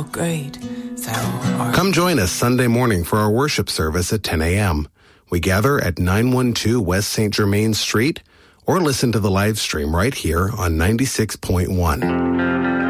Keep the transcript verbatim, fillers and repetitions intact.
so great, thou art. Come join us Sunday morning for our worship service at ten a.m. We gather at nine twelve West Saint Germain Street, or listen to the live stream right here on ninety-six point one.